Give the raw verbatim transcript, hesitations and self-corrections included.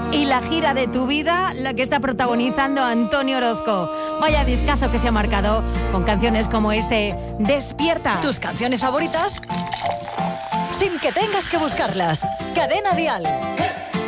y la gira de tu vida, la que está protagonizando Antonio Orozco. Vaya discazo que se ha marcado con canciones como este, Despierta. Tus canciones favoritas sin que tengas que buscarlas. Cadena Dial.